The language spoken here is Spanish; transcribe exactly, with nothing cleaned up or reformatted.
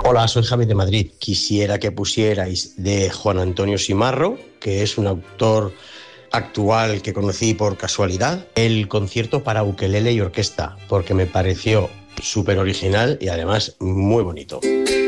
Hola, soy Javi de Madrid. Quisiera que pusierais de Juan Antonio Simarro, que es un autor actual que conocí por casualidad, el concierto para ukelele y orquesta, porque me pareció súper original y además muy bonito.